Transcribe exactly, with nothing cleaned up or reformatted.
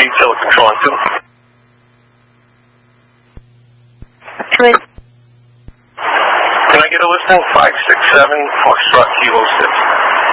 Kilo Control on two. Good. Can I get a listen? five six seven, Foxtrot Kilo six.